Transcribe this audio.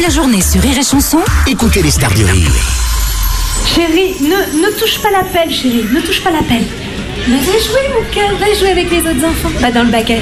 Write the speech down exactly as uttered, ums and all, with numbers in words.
la journée sur Rire et Chanson, écoutez les stars du rire. Chérie, ne, ne touche pas la pelle, chérie, ne touche pas la pelle. Mais va jouer, mon cœur, va jouer avec les autres enfants. Va dans le bac à